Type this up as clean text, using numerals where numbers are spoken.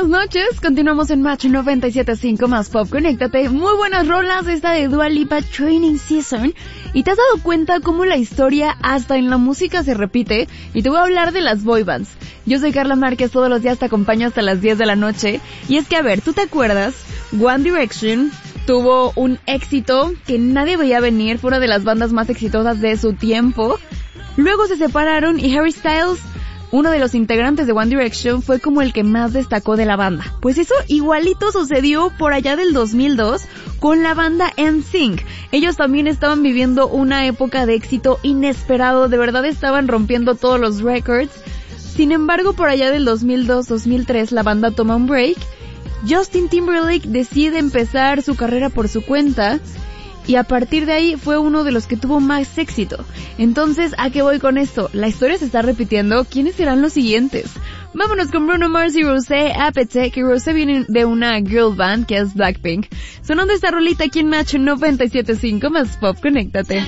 noches, continuamos en Match 97.5 más Pop, conéctate. Muy buenas rolas, esta de Dua Lipa, Training Season. ¿Y te has dado cuenta cómo la historia hasta en la música se repite? Y te voy a hablar de las boy bands. Yo soy Carla Márquez, todos los días te acompaño hasta las 10 de la noche. Y es que, a ver, ¿tú te acuerdas? One Direction tuvo un éxito que nadie veía venir, fue una de las bandas más exitosas de su tiempo. Luego se separaron y Harry Styles, uno de los integrantes de One Direction, fue como el que más destacó de la banda. Pues eso igualito sucedió por allá del 2002 con la banda NSYNC. Ellos también estaban viviendo una época de éxito inesperado, de verdad estaban rompiendo todos los records. Sin embargo, por allá del 2002-2003 la banda toma un break. Justin Timberlake decide empezar su carrera por su cuenta. Y a partir de ahí fue uno de los que tuvo más éxito. Entonces, ¿a qué voy con esto? La historia se está repitiendo. ¿Quiénes serán los siguientes? Vámonos con Bruno Mars y Rosé Apete, que Rosé viene de una girl band que es Blackpink. Sonando esta rolita aquí en Match 97.5 más Pop, conéctate.